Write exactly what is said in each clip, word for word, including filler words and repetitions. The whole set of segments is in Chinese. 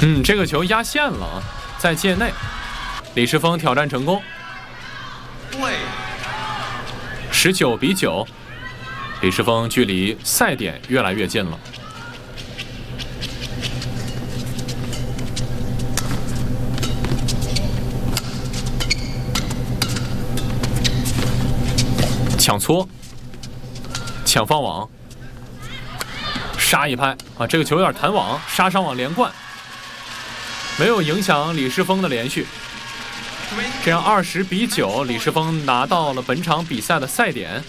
嗯，这个球压线了啊，在界内，李世峰挑战成功。十九比九，李世峰距离赛点越来越近了。抢搓，抢放网，杀一拍啊！这个球有点弹网，杀上网连贯，没有影响李世峰的连续。这样二十比九，李世峰拿到了本场比赛的赛点。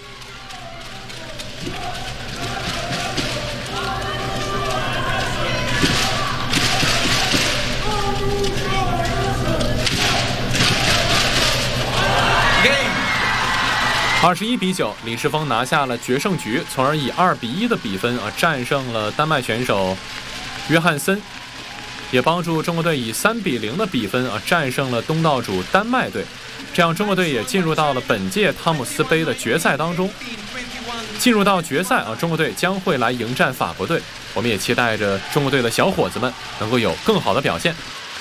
二十一比九，李世峰拿下了决胜局，从而以二比一的比分啊战胜了丹麦选手约翰森，也帮助中国队以三比零的比分啊战胜了东道主丹麦队，这样中国队也进入到了本届汤姆斯杯的决赛当中。进入到决赛啊，中国队将会来迎战法国队，我们也期待着中国队的小伙子们能够有更好的表现。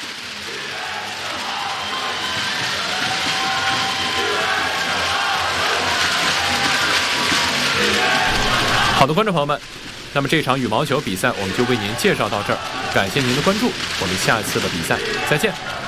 好的，观众朋友们，那么这场羽毛球比赛我们就为您介绍到这儿，感谢您的关注，我们下次的比赛再见。